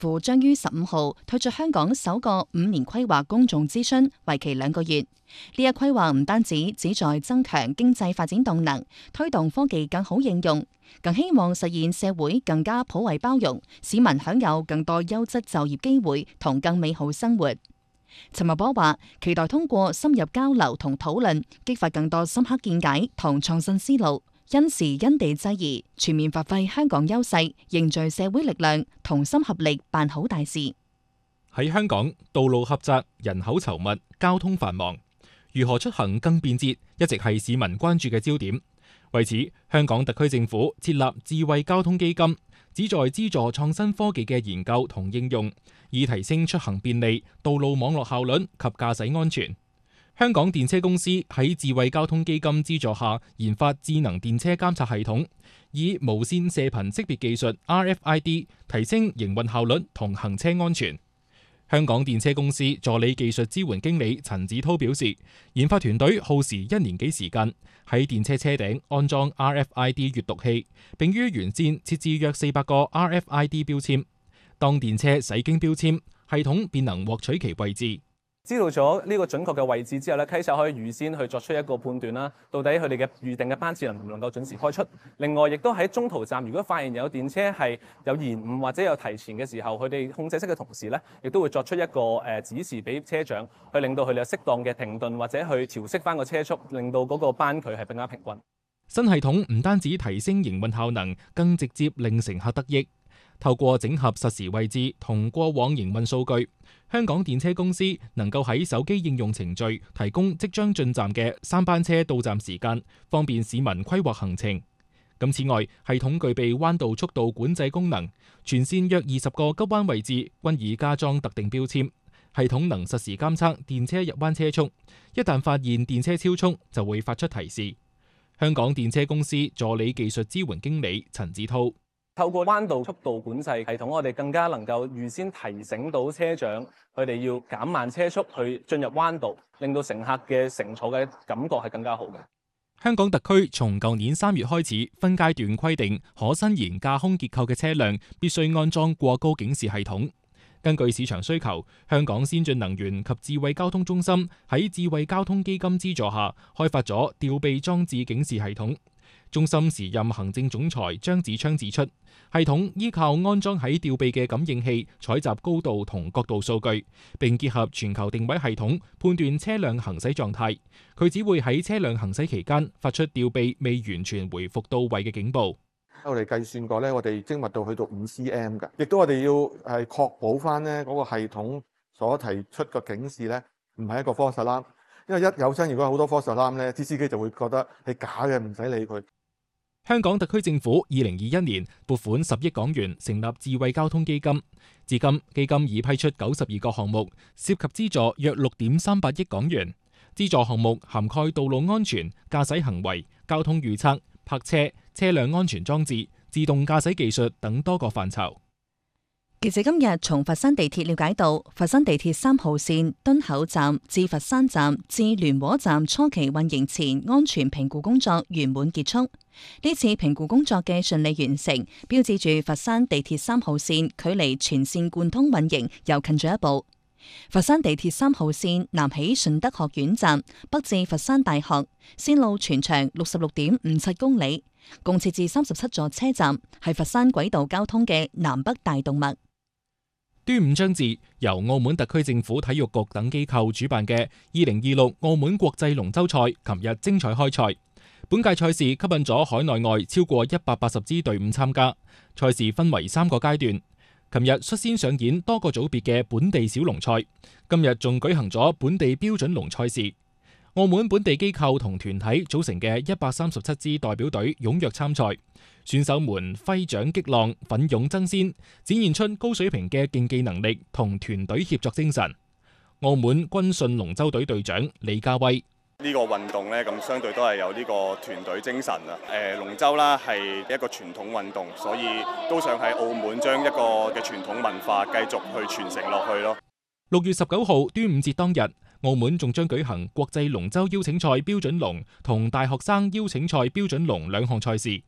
府將於15號推出香港首個5年規劃公眾諮詢，為期2個月。呢一規劃唔單止旨在增強經濟發展動能，推動科技更好應用，更希望實現社會更加普惠包容，市民享有更多優質就業機會同更美好生活。陳茂波話：期待通過深入交流同討論，激發更多深刻見解同創新思路，因時因地制宜，全面發揮香港優勢，凝聚社會力量，同心合力辦好大事。 喺香港，道路狹窄、人口稠密、交通繁忙，如何出行更便捷，一直係市民關注嘅焦點。為此，香港特區政府設立智慧交通基金，旨在資助創新科技嘅研究同應用，以提升出行便利、道路網絡效率及駕駛安全。香港電車公司喺智慧交通基金資助下研發智能電車監察系統，以無線射頻識別技術 RFID 提升營運效率同行車安全。香港電車公司助理技術支援經理陳子濤表示，研發團隊耗時1年幾時間，喺電車車頂安裝 RFID 閱讀器，並於沿線設置約400個 RFID 標籤。當電車駛經標籤，系統便能獲取其位置。 知道咗呢個準確嘅位置之後咧，稽查可以預先去作出一個判斷啦，到底佢哋嘅預定嘅班次能唔能夠準時開出。另外，亦都喺中途站，如果發現有電車係有延誤或者有提前嘅時候，佢哋控制室嘅同事咧，亦都會作出一個指示俾車長，去令到佢哋有適當嘅停頓或者去調適翻個車速，令到嗰個班距係更加平均。 新系統唔單止提升營運效能，更直接令乘客得益。透過整合實時位置同過往營運數據，香港電車公司能夠喺手機應用程序提供即將進站嘅3班車到站時間，方便市民規劃行程。此外，系統具備彎道速度管制功能，全線約20個急彎位置均已加裝特定標籤，系統能實時監測電車入彎車速，一旦發現電車超速，就會發出提示。香港電車公司助理技術支援經理陳子濤。 透過彎道速度管制系統，我哋更加能夠預先提醒到車長，佢哋要減慢車速去進入彎道，令到乘客嘅乘坐嘅感覺係更加好嘅。 香港特區從舊年3月開始分階段規定，可伸延架空結構嘅車輛必須安裝過高警示系統。根據市場需求，香港先進能源及智慧交通中心喺智慧交通基金資助下，開發咗吊臂裝置警示系統。中心時任行政總裁張子昌指出，系統依靠安裝喺吊臂嘅感應器採集高度同角度數據，並結合全球定位系統判斷車輛行駛狀態。佢只會喺車輛行駛期間發出吊臂未完全回復到位嘅警報。 我哋計算過咧，我哋精密度去到5 cm 㗎，亦都我哋要係確保翻咧嗰個系統所提出嘅警示咧，唔係一個 false alarm，因為一有聲，如果好多 false alarm咧，啲司機就會覺得係假嘅，唔使理佢。 香港特區政府2021年撥款10億港元成立智慧交通基金，至今基金已批出92個項目，涉及資助約6.38億港元。資助項目涵蓋道路安全、駕駛行為、交通預測、泊車、車輛安全裝置、自動駕駛技術等多個範疇。 記者今日從佛山地鐵了解到，佛山地鐵3號線敦口站至佛山站至聯和站初期運營前安全評估工作圓滿結束。呢次評估工作嘅順利完成，標誌住佛山地鐵3號線距離全線貫通運營又近咗一步。佛山地鐵3號線南起順德學院站，北至佛山大學，線路全長66.57公里，共設置37座車站，係佛山軌道交通嘅南北大動脈。 端午將至，由澳門特區政府體育局等機構主辦嘅2026澳門國際龍舟賽，琴日精彩開賽。本屆賽事吸引咗海內外超過180支隊伍參加。賽事分為3個階段。琴日率先上演多個組別嘅本地小龍賽，今日仲舉行咗本地標準龍賽事。澳門本地機構同團體組成嘅137支代表隊踴躍參賽，選手們揮掌擊浪，奮勇爭先，展現出高水平嘅競技能力同團隊協作精神。澳門軍信龍舟隊隊長李家威： 呢個運動呢，咁相對都係有呢個團隊精神啊！龍舟啦係一個傳統運動，所以都想喺澳門將一個嘅傳統文化繼續去傳承落去咯。 6月19號端午節當日，澳門仲將舉行國際龍舟邀請賽標準龍同大學生邀請賽標準龍2項賽事。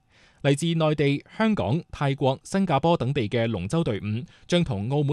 嚟自內地、香港、泰國、新加坡等地嘅龍舟隊伍將同澳門